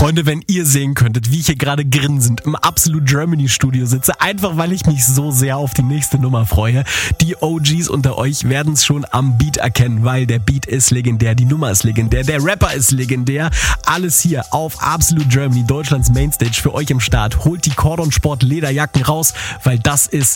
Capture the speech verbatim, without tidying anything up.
Freunde, wenn ihr sehen könntet, wie ich hier gerade grinsend im Absolute Germany Studio sitze, einfach weil ich mich so sehr auf die nächste Nummer freue. Die O Gs unter euch werden es schon am Beat erkennen, weil der Beat ist legendär, die Nummer ist legendär, der Rapper ist legendär. Alles hier auf Absolute Germany, Deutschlands Mainstage für euch im Start. Holt die Cordon Sport Lederjacken raus, weil das ist